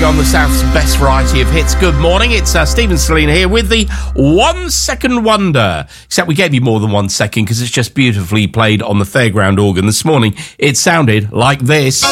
on the South's best variety of hits. Good morning, it's Stephen Selina here with the 1 Second Wonder. Except we gave you more than 1 second because it's just beautifully played on the fairground organ this morning. It sounded like this.